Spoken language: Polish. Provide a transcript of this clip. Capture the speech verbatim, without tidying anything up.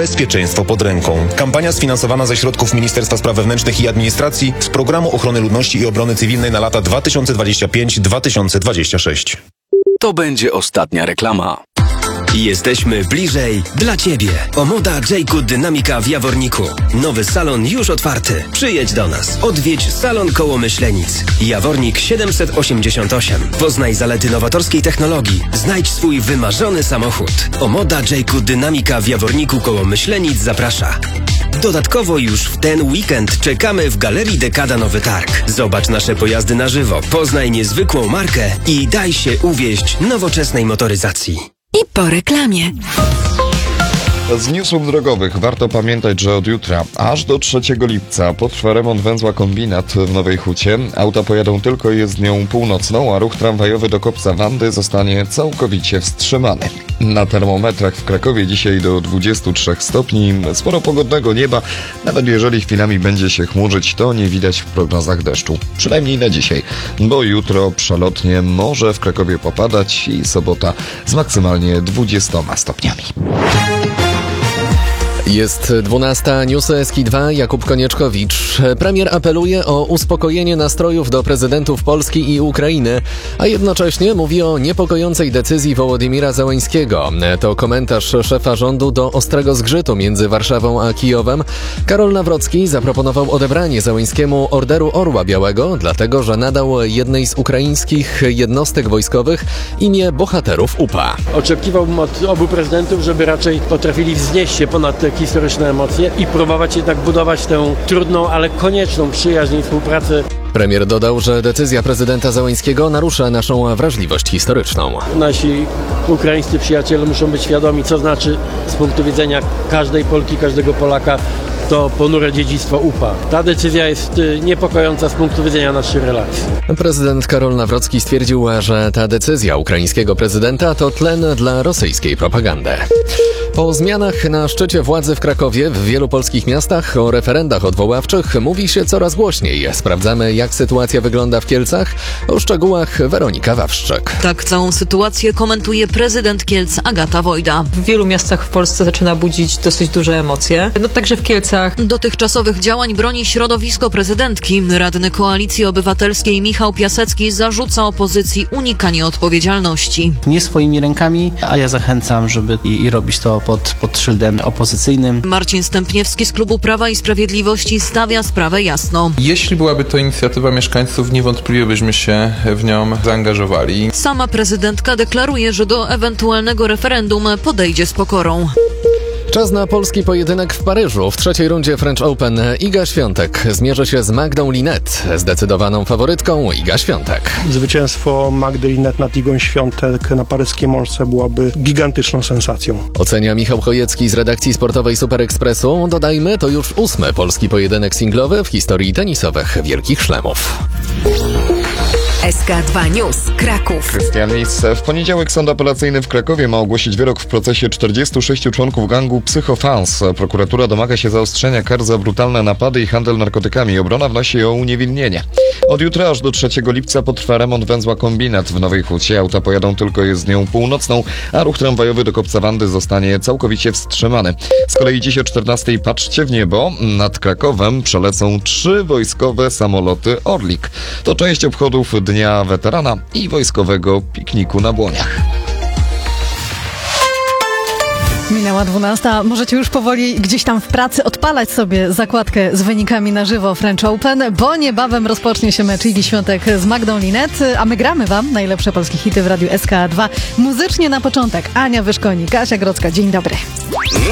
bezpieczeństwo pod ręką. Kampania sfinansowana ze środków Ministerstwa Spraw Wewnętrznych i Administracji z Programu Ochrony Ludności i Obrony Cywilnej na lata dwa tysiące dwudziesty piąty do dwa tysiące dwudziestego szóstego. To będzie ostatnia reklama. Jesteśmy bliżej dla Ciebie. Omoda Jayku Dynamika w Jaworniku. Nowy salon już otwarty. Przyjedź do nas. Odwiedź salon koło Myślenic. Jawornik siedemset osiemdziesiąt osiem. Poznaj zalety nowatorskiej technologii. Znajdź swój wymarzony samochód. Omoda Jayku Dynamika w Jaworniku koło Myślenic zaprasza. Dodatkowo już w ten weekend czekamy w Galerii Dekada Nowy Targ. Zobacz nasze pojazdy na żywo, poznaj niezwykłą markę i daj się uwieść nowoczesnej motoryzacji. I po reklamie. Z newsów drogowych warto pamiętać, że od jutra aż do trzeciego lipca potrwa remont węzła Kombinat w Nowej Hucie. Auta pojadą tylko jezdnią północną, a ruch tramwajowy do Kopca Wandy zostanie całkowicie wstrzymany. Na termometrach w Krakowie dzisiaj do dwudziestu trzech stopni. Sporo pogodnego nieba. Nawet jeżeli chwilami będzie się chmurzyć, to nie widać w prognozach deszczu. Przynajmniej na dzisiaj, bo jutro przelotnie może w Krakowie popadać i sobota z maksymalnie dwudziestoma stopniami. Jest dwunasta, newsy S K dwa, Jakub Konieczkowicz. Premier apeluje o uspokojenie nastrojów do prezydentów Polski i Ukrainy, a jednocześnie mówi o niepokojącej decyzji Wołodymira Zełańskiego. To komentarz szefa rządu do ostrego zgrzytu między Warszawą a Kijowem. Karol Nawrocki zaproponował odebranie Zełańskiemu Orderu Orła Białego, dlatego że nadał jednej z ukraińskich jednostek wojskowych imię bohaterów U P A. Oczekiwałbym od obu prezydentów, żeby raczej potrafili wznieść się ponad te historyczne emocje i próbować jednak budować tę trudną, ale konieczną przyjaźń i współpracę. Premier dodał, że decyzja prezydenta Zełańskiego narusza naszą wrażliwość historyczną. Nasi ukraińscy przyjaciele muszą być świadomi, co znaczy z punktu widzenia każdej Polki, każdego Polaka to ponure dziedzictwo U P A. Ta decyzja jest niepokojąca z punktu widzenia naszych relacji. Prezydent Karol Nawrocki stwierdził, że ta decyzja ukraińskiego prezydenta to tlen dla rosyjskiej propagandy. Po zmianach na szczycie władzy w Krakowie w wielu polskich miastach o referendach odwoławczych mówi się coraz głośniej. Sprawdzamy, jak sytuacja wygląda w Kielcach. O szczegółach Weronika Wawrzyk. Tak całą sytuację komentuje prezydent Kielc Agata Wojda. W wielu miastach w Polsce zaczyna budzić dosyć duże emocje. No także w Kielcach. Dotychczasowych działań broni środowisko prezydentki. Radny Koalicji Obywatelskiej Michał Piasecki zarzuca opozycji unikanie odpowiedzialności. Nie swoimi rękami, a ja zachęcam, żeby i, i robić to pod, pod szyldem opozycyjnym. Marcin Stępniewski z klubu Prawa i Sprawiedliwości stawia sprawę jasno. Jeśli byłaby to inicjatywa mieszkańców, niewątpliwie byśmy się w nią zaangażowali. Sama prezydentka deklaruje, że do ewentualnego referendum podejdzie z pokorą. Czas na polski pojedynek w Paryżu. W trzeciej rundzie French Open Iga Świątek zmierzy się z Magdą Linette. Zdecydowaną faworytką Iga Świątek. Zwycięstwo Magdy Linette nad Igą Świątek na paryskiej Mączce byłaby gigantyczną sensacją. Ocenia Michał Chojecki z redakcji sportowej Super Expressu. Dodajmy, to już ósmy polski pojedynek singlowy w historii tenisowych Wielkich Szlemów. S K dwa News, Kraków. Krystian Lis. W poniedziałek sąd apelacyjny w Krakowie ma ogłosić wyrok w procesie czterdziestu sześciu członków gangu Psychofans. Prokuratura domaga się zaostrzenia kar za brutalne napady i handel narkotykami. Obrona wnosi o uniewinnienie. Od jutra aż do trzeciego lipca potrwa remont węzła Kombinat w Nowej Hucie. Auta pojadą tylko jezdnią północną, a ruch tramwajowy do Kopca Wandy zostanie całkowicie wstrzymany. Z kolei dziś o czternastej patrzcie w niebo. Nad Krakowem przelecą trzy wojskowe samoloty Orlik. To część obchodów Dnia Weterana i wojskowego pikniku na Błoniach. Minęła dwunasta. Możecie już powoli gdzieś tam w pracy odpalać sobie zakładkę z wynikami na żywo French Open, bo niebawem rozpocznie się mecz Igi Świątek z Magdą Linette, a my gramy wam najlepsze polskie hity w radiu S K dwa. Muzycznie na początek Ania Wyszkoni, Kasia Grodzka. Dzień dobry.